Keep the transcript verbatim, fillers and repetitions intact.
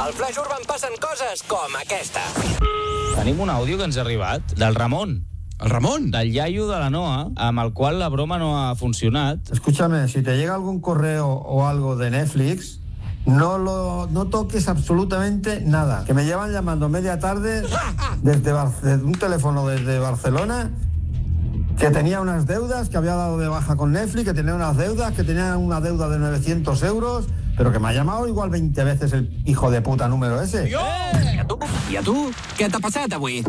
Al Flash Urban passen coses com aquesta. Tenim un àudio que ens ha arribat del Ramon. ¿El Ramón? Del iaio de la Noa, amb el qual la broma no ha funcionat. Escúchame, si te llega algún correo o algo de Netflix, no lo no toques absolutamente nada. Que me llevan llamando media tarde desde, Bar- desde un teléfono desde Barcelona, que tenía unas deudas, que había dado de baja con Netflix, que tenía unas deudas, que tenía una deuda de novecientos euros, pero que me ha llamado igual veinte veces el hijo de puta número ese. I a tu? I a tu? Què t'ha passat avui?